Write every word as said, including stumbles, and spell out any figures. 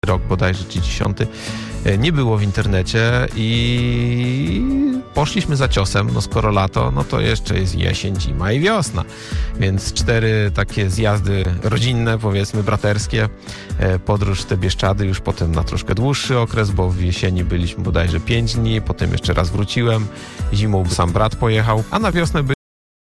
rok bodajże, czy dziesiąty, nie było w internecie i poszliśmy za ciosem. No skoro lato, no to jeszcze jest jesień, zima i wiosna. Więc cztery takie zjazdy rodzinne, powiedzmy braterskie, podróż te Bieszczady już potem na troszkę dłuższy okres, bo w jesieni byliśmy bodajże pięć dni, potem jeszcze raz wróciłem, zimą sam brat pojechał, a na wiosnę